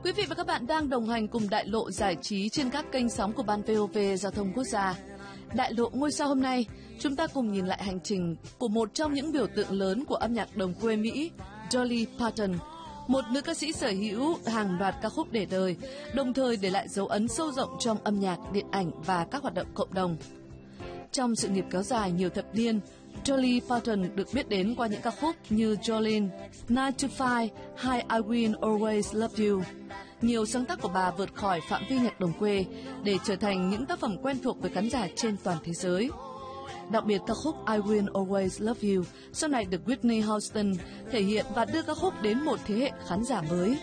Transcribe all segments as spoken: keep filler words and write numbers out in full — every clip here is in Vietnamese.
Quý vị và các bạn đang đồng hành cùng Đại lộ giải trí trên các kênh sóng của Ban vê o vê Giao thông Quốc gia. Đại lộ ngôi sao hôm nay, chúng ta cùng nhìn lại hành trình của một trong những biểu tượng lớn của âm nhạc đồng quê Mỹ, Dolly Parton, một nữ ca sĩ sở hữu hàng loạt ca khúc để đời, đồng thời để lại dấu ấn sâu rộng trong âm nhạc, điện ảnh và các hoạt động cộng đồng. Trong sự nghiệp kéo dài nhiều thập niên, Dolly Parton được biết đến qua những ca khúc như Jolene, nine to five hay I Will Always Love You. Nhiều sáng tác của bà vượt khỏi phạm vi nhạc đồng quê để trở thành những tác phẩm quen thuộc với khán giả trên toàn thế giới. Đặc biệt ca khúc I Will Always Love You sau này được Whitney Houston thể hiện và đưa ca khúc đến một thế hệ khán giả mới.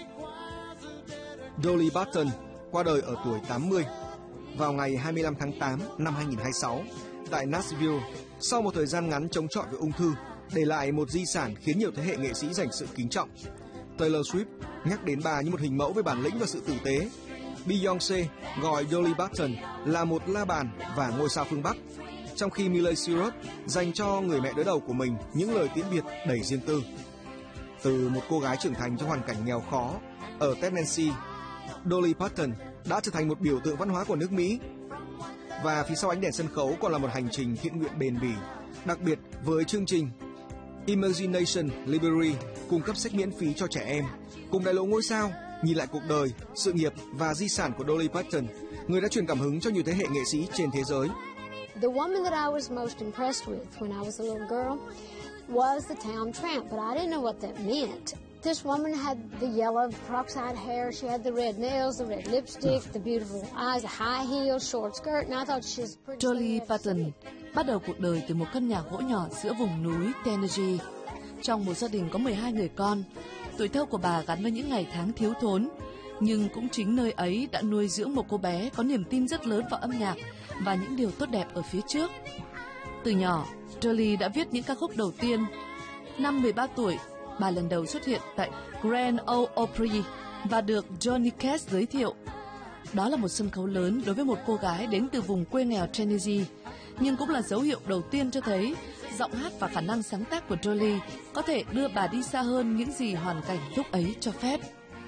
Dolly Parton qua đời ở tuổi tám mươi vào ngày hai mươi lăm tháng tám năm hai nghìn không trăm hai mươi sáu tại Nashville sau một thời gian ngắn chống chọi với ung thư, để lại một di sản khiến nhiều thế hệ nghệ sĩ dành sự kính trọng. Taylor Swift nhắc đến bà như một hình mẫu với bản lĩnh và sự tử tế. Beyoncé gọi Dolly Parton là một la bàn và ngôi sao phương Bắc, trong khi Miley Cyrus dành cho người mẹ đỡ đầu của mình những lời tiễn biệt đầy riêng tư. Từ một cô gái trưởng thành trong hoàn cảnh nghèo khó ở Tennessee, Dolly Parton đã trở thành một biểu tượng văn hóa của nước Mỹ. Và phía sau ánh đèn sân khấu còn là một hành trình thiện nguyện bền bỉ, đặc biệt với chương trình Imagination Library cung cấp sách miễn phí cho trẻ em. Cùng Đại lộ ngôi sao nhìn lại cuộc đời, sự nghiệp và di sản của Dolly Parton, người đã truyền cảm hứng cho nhiều thế hệ nghệ sĩ trên thế giới. The woman that I was most impressed with when I was a little girl was the town tramp, but I didn't know what that meant. This woman had the yellow peroxide hair, she had the red nails, the red lipstick, the beautiful eyes, the high heels, short skirt, and I thought she was pretty. Dolly Parton bắt đầu cuộc đời từ một căn nhà gỗ nhỏ giữa vùng núi Tennessee. Trong một gia đình có mười hai người con, tuổi thơ của bà gắn với những ngày tháng thiếu thốn, nhưng cũng chính nơi ấy đã nuôi dưỡng một cô bé có niềm tin rất lớn vào âm nhạc và những điều tốt đẹp ở phía trước. Từ nhỏ, Dolly đã viết những ca khúc đầu tiên. Năm mười ba tuổi, bà lần đầu xuất hiện tại Grand Ole Opry và được Johnny Cash giới thiệu. Đó là một sân khấu lớn đối với một cô gái đến từ vùng quê nghèo Tennessee, nhưng cũng là dấu hiệu đầu tiên cho thấy giọng hát và khả năng sáng tác của Dolly có thể đưa bà đi xa hơn những gì hoàn cảnh lúc ấy cho phép.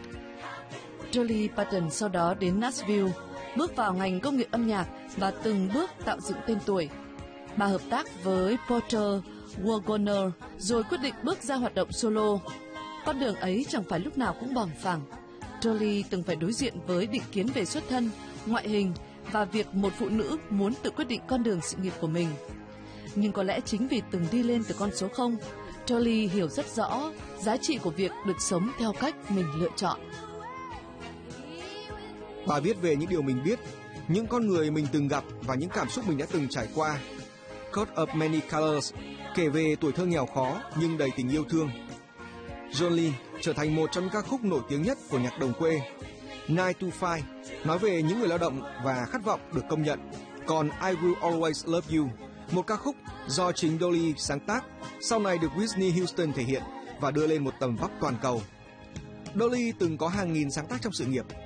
Dolly Parton sau đó đến Nashville, bước vào ngành công nghiệp âm nhạc và từng bước tạo dựng tên tuổi. Bà hợp tác với Porter Wagoner rồi quyết định bước ra hoạt động solo. Con đường ấy chẳng phải lúc nào cũng bằng phẳng. Dolly từng phải đối diện với định kiến về xuất thân, ngoại hình và việc một phụ nữ muốn tự quyết định con đường sự nghiệp của mình. Nhưng có lẽ chính vì từng đi lên từ con số không, Dolly hiểu rất rõ giá trị của việc được sống theo cách mình lựa chọn. Bà viết về những điều mình biết, những con người mình từng gặp và những cảm xúc mình đã từng trải qua. Coat of Many Colors kể về tuổi thơ nghèo khó nhưng đầy tình yêu thương. Jolene trở thành một trong những ca khúc nổi tiếng nhất của nhạc đồng quê. nine to five nói về những người lao động và khát vọng được công nhận. Còn I Will Always Love You, một ca khúc do chính Dolly sáng tác, sau này được Whitney Houston thể hiện và đưa lên một tầm vóc toàn cầu. Dolly từng có hàng nghìn sáng tác trong sự nghiệp.